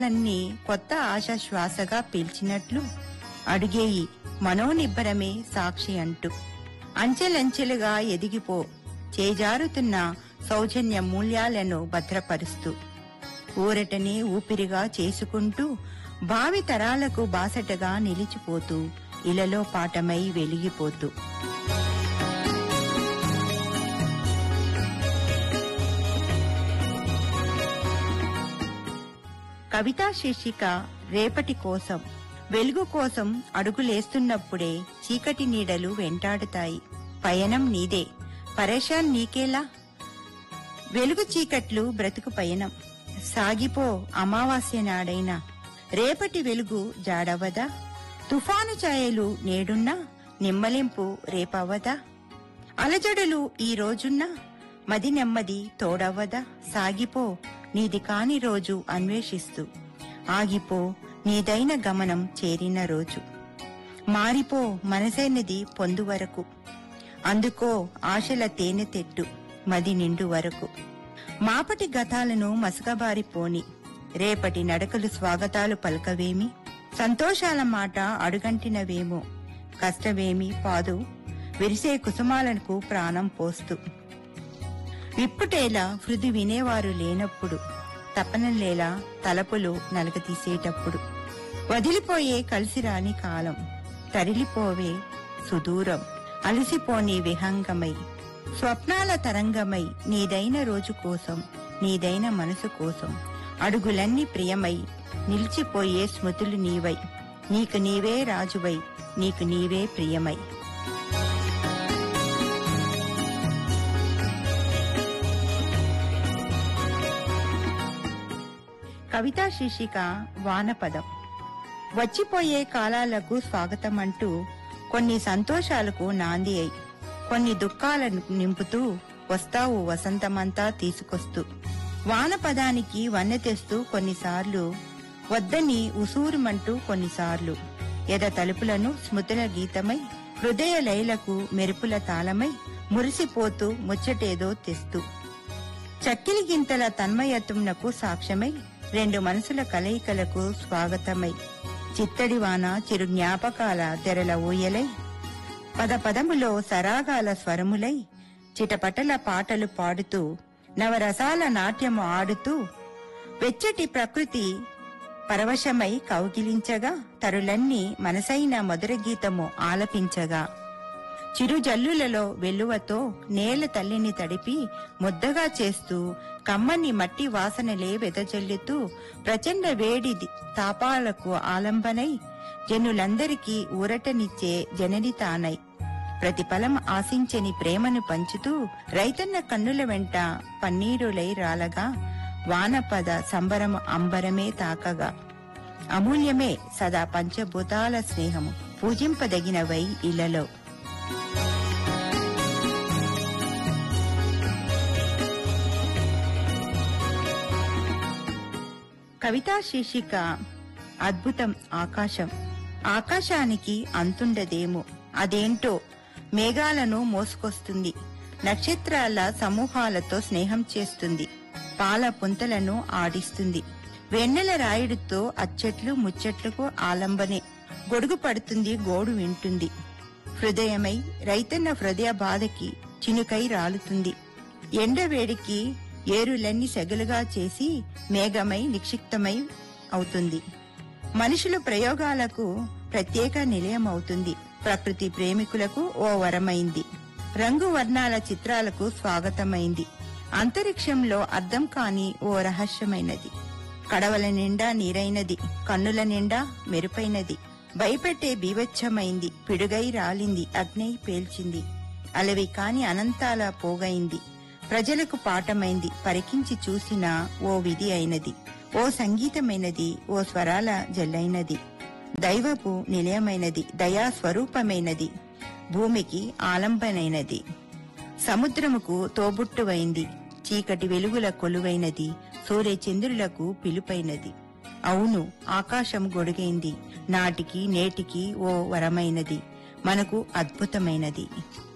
లన్నీ కొత్త ఆశ శ్వాసగా పీల్చినట్లు అడుగేయి మనోనిబ్బరమే సాక్షి అంటూ అంచెలంచెలుగా ఎదిగిపో చేజారుతున్న సౌజన్య మూల్యాలను భద్రపరుస్తూ ఊరటనే ఊపిరిగా చేసుకుంటూ భావి తరాలకు బాసటగా నిలిచిపోతూ ఇలలో పాఠమై వెలిగిపోతూ కవితా శీర్షిక రేపటి కోసం. వెలుగు కోసం అడుగులేస్తున్నప్పుడే చీకటి నీడలు వెంటాడుతాయి. పయనం నీదే, పరేషాన్ నీకేలా. వెలుగు చీకట్లు బ్రతుకు పయనం. సాగిపో అమావాస్య నాడైనా రేపటి వెలుగు జాడవదా. తుఫాను ఛాయలు నేడున్నా నిమ్మలింపు రేపవ్వదా. అలజడులు ఈ రోజున్నా మది నెమ్మది తోడవ్వదా. సాగిపో నీది కాని రోజు అన్వేషిస్తూ ఆగిపో నీదైన గమనం చేరిన రోజు. మారిపో మనసైనది పొందు వరకు అందుకో ఆశల తేనె తెట్టు మది నిండు వరకు. మాపటి గతాలను మసకబారిపోని రేపటి నడకలు స్వాగతాలు పలకవేమి. సంతోషాల మాట అడుగంటినవేమో కష్టమేమి పాదు విరిసే కుసుమాలకు ప్రాణం పోస్తూ. విప్పుటేలా హృది వినేవారు లేనప్పుడు తపనలేలా తలపులు నలగతీసేటప్పుడు. వదిలిపోయే కలిసిరాని కాలం తరిలిపోవే సుదూరం అలసిపోని విహంగమై స్వప్నాల తరంగమై నీదైన రోజు కోసం నీదైన మనసు కోసం అడుగులన్నీ ప్రియమై నిలిచిపోయే స్మృతులు నీవై నీకు నీవే రాజువై నీకు నీవే ప్రియమై. కవితా శీర్షిక వానపదం. వచ్చిపోయే కాలాలకు స్వాగతమంటూ కొన్ని సంతోషాలకు నాంది అయి కొన్ని దుఃఖాలను నింపుతూ వస్తావు వసంతమంతా తీసుకొస్తూ. వానపదానికి వన్నె తెస్తూ కొన్నిసార్లు వద్దని ఉసూరుమంటూ కొన్నిసార్లు ఎద తలుపులను స్మృతుల గీతమై హృదయ లైలకు మెరుపుల తాళమై మురిసిపోతూ ముచ్చటేదో తెస్తూ. చక్కిలి గింతల తన్మయత్వంనకు సాక్ష్యమై రెండు మనసుల కలయికలకు స్వాగతమై చిత్తడి వాన చిరు జ్ఞాపకాల తెరల ఊయలై పదపదములో సరాగాల స్వరములై చిటపటల పాటలు పాడుతూ నవరసాల నాట్యము ఆడుతూ వెచ్చటి ప్రకృతి పరవశమై కౌగిలించగా తరులన్నీ మనసైన మధుర గీతము ఆలపించగా. చిరు జల్లులలో వెల్లువతో నేల తల్లిని తడిపి ముద్దగా చేస్తూ కమ్మని మట్టి వాసనలే వెదజల్లుతూ ప్రచండ వేడి తాపాలకు ఆలంబనై జనులందరికీ ఊరటనిచ్చే జనని తానై ప్రతిఫలం ఆశించని ప్రేమను పంచుతూ రైతన్న కన్నుల వెంట పన్నీరులై రాలగా వానపద సంబరం అంబరమే తాకగా. అమూల్యమే సదా పంచభూతాల స్నేహము పూజింపదగినవై ఇలలో. కవితా శీర్షిక అద్భుతం ఆకాశం. ఆకాశానికి అంతుండదేమో అదేంటో మేఘాలను మోసుకొస్తుంది. నక్షత్రాల సమూహాలతో స్నేహం చేస్తుంది. పాల పుంతలను ఆడిస్తుంది. వెన్నెల రాయుడితో అచ్చట్లు ముచ్చట్లకు ఆలంబనే గొడుగు పడుతుంది గోడు వింటుంది. హృదయమై రైతన్న హృదయ బాధకి చినుకై రాలుతుంది. ఎండవేడికి ఏరులన్నీ సెగలుగా చేసి మేఘమై నిక్షిప్తమై అవుతుంది. మనుషుల ప్రయోగాలకు ప్రత్యేక నిలయం అవుతుంది. ప్రకృతి ప్రేమికులకు ఓ వరమైంది. రంగు వర్ణాల చిత్రాలకు స్వాగతమైంది. అంతరిక్షంలో అర్థం కాని ఓ రహస్యమైనది. కడవల నిండా నీరైనది, కన్నుల నిండా మెరుపైనది. భయపెట్టే బీభత్సమైంది, పిడుగై రాలింది, అగ్నై పేల్చింది. అలవి కాని అనంతాల పోగైంది. ప్రజలకు పాఠమైంది, పరికించి చూసిన ఓ విధి అయినది. ఓ సంగీతమైనది, ఓ స్వరాల జల్లైనది. దైవపు నిలయమైనది, దయా స్వరూపమైనది, భూమికి ఆలంబనైనది. సముద్రముకు తోబుట్టువైంది, చీకటి వెలుగుల కొలువైనది, సూర్య చంద్రులకు పిలుపైనది. అవును ఆకాశం గొడుగైంది, నాటికి నేటికి ఓ వరమైనది, మనకు అద్భుతమైనది.